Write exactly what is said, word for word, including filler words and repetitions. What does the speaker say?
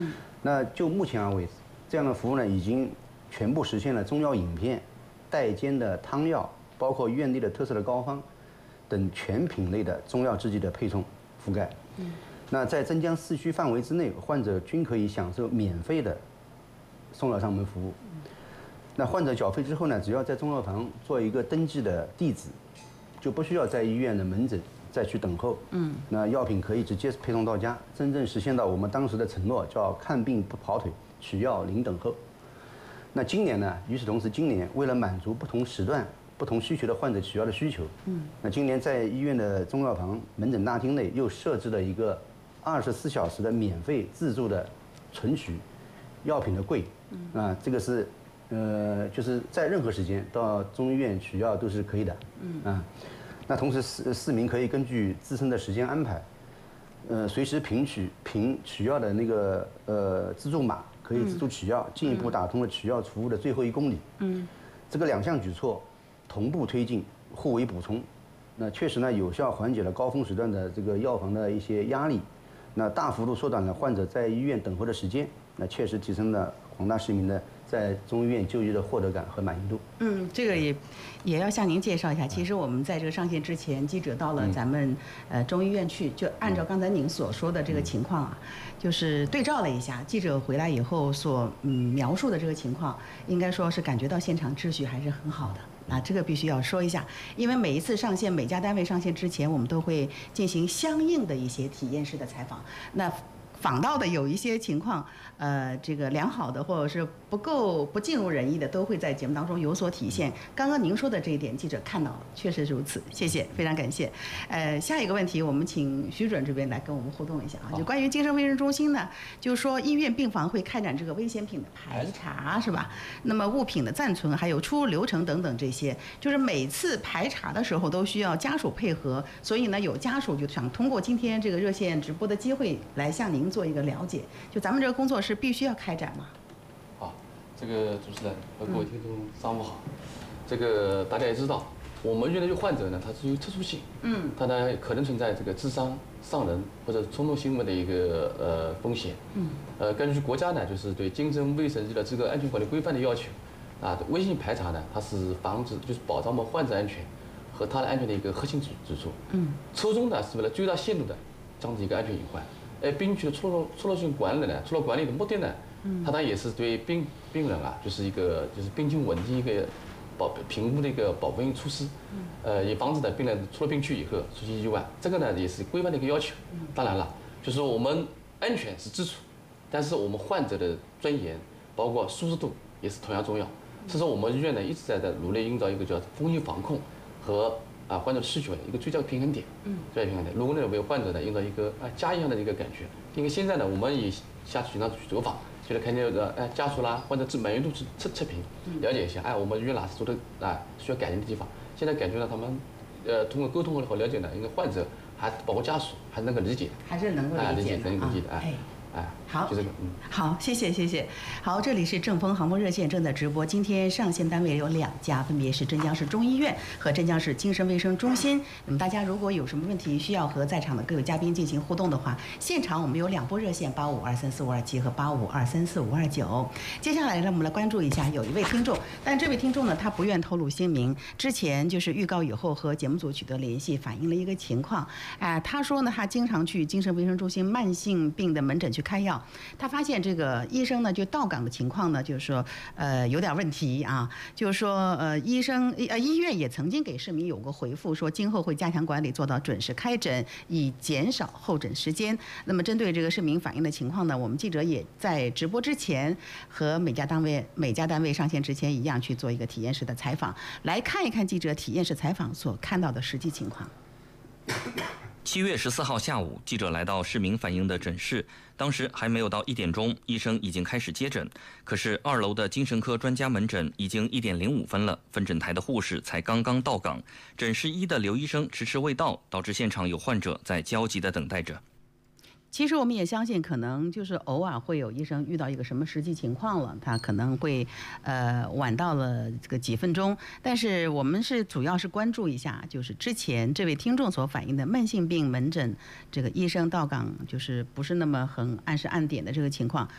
那就目前而为止，这样的服务呢，已经全部实现了中药饮片、代煎的汤药，包括院内的特色的膏方等全品类的中药制剂的配送覆盖。嗯，那在镇江市区范围之内，患者均可以享受免费的送药上门服务。那患者缴费之后呢，只要在中药房做一个登记的地址，就不需要在医院的门诊再去等候。嗯，那药品可以直接配送到家，真正实现到我们当时的承诺，叫看病不跑腿，取药零等候。那今年呢，与此同时，今年为了满足不同时段、不同需求的患者取药的需求，嗯，那今年在医院的中药房门诊大厅内又设置了一个二十四小时的免费自助的存取药品的柜。嗯，啊，这个是。呃，就是在任何时间到中医院取药都是可以的。嗯啊，那同时市市民可以根据自身的时间安排，呃，随时凭取凭取药的那个呃自助码，可以自助取药，进一步打通了取药服务的最后一公里。嗯，这个两项举措同步推进，互为补充，那确实呢有效缓解了高峰时段的这个药房的一些压力，那大幅度缩短了患者在医院等候的时间，那确实提升了广大市民的在中医院就医的获得感和满意度。 嗯，这个也也要向您介绍一下。其实我们在这个上线之前，记者到了咱们呃中医院去，就按照刚才您所说的这个情况啊，就是对照了一下，记者回来以后所嗯描述的这个情况，应该说是感觉到现场秩序还是很好的。啊，这个必须要说一下，因为每一次上线，每家单位上线之前，我们都会进行相应的一些体验式的采访。那访到的有一些情况，呃，这个良好的或者是不够不尽如人意的，都会在节目当中有所体现。刚刚您说的这一点，记者看到了，确实如此，谢谢，非常感谢。呃，下一个问题，我们请徐主任这边来跟我们互动一下啊，就关于精神卫生中心呢，就是说医院病房会开展这个危险品的排查，是吧？那么物品的暂存，还有出入流程等等这些，就是每次排查的时候都需要家属配合，所以呢，有家属就想通过今天这个热线直播的机会来向您做一个了解，就咱们这个工作是必须要开展吗？ 好，这个主持人和各位听众上午好。这个大家也知道，我们院的患者呢，他是有特殊性，嗯，他呢可能存在这个自伤、伤人或者冲动行为的一个呃风险，嗯，呃，根据国家呢，就是对精神卫生的这个安全管理规范的要求，啊，微信排查呢，它是防止就是保障我们患者安全和他的安全的一个核心之之处，嗯，初衷呢是为了最大限度的降低一个安全隐患。哎，病区的出入出入性管理呢，出入管理的目的呢，嗯，它当然也是对病病人啊，就是一个就是病情稳定一个保评估的一个保护性措施，嗯，呃，也防止呢病人出了病区以后出现意外，这个呢也是规范的一个要求。当然了，就是说我们安全是基础，但是我们患者的尊严，包括舒适度也是同样重要。所以说我们医院呢一直在在努力营造一个叫风险防控和啊，患者需求的一个最佳平衡点，嗯，最佳平衡点。如果呢为患者呢营造一个啊家一样的一个感觉，因为现在呢我们也下去经常去走访，就是看见呃哎家属啦，患者这满意度去测测评，了解一下，哎我们医院哪是做的啊需要改进的地方。现在感觉到他们呃通过沟通和了解呢，因为患者还包括家属还能够理解， 还是能够理解的， 能够理解的，哎。哎， 好， 就这个，嗯， 好，谢谢，谢谢。好，这里是正风航空热线正在直播。今天上线单位有两家，分别是镇江市中医院和镇江市精神卫生中心。那么大家如果有什么问题需要和在场的各位嘉宾进行互动的话，现场我们有两拨热线八五二三四五二七和八五二三四五二九。接下来呢，我们来关注一下有一位听众，但这位听众呢，他不愿透露姓名。之前就是预告以后和节目组取得联系，反映了一个情况。啊、呃，他说呢，他经常去精神卫生中心慢性病的门诊去开药，他发现这个医生呢就到岗的情况呢，就是说呃有点问题啊，就是说呃医生呃医院也曾经给市民有过回复，说今后会加强管理，做到准时开诊，以减少候诊时间。那么针对这个市民反映的情况呢，我们记者也在直播之前和每家单位每家单位上线之前一样去做一个体验式的采访，来看一看记者体验式采访所看到的实际情况。 七月十四号下午，记者来到市民反映的诊室，当时还没有到一点钟，医生已经开始接诊。可是二楼的精神科专家门诊已经一点零五分了，分诊台的护士才刚刚到岗，诊室一的刘医生迟迟未到，导致现场有患者在焦急地等待着。 其实我们也相信，可能就是偶尔会有医生遇到一个什么实际情况了，他可能会呃晚到了这个几分钟。但是我们是主要是关注一下，就是之前这位听众所反映的慢性病门诊这个医生到岗就是不是那么很按时按点的这个情况，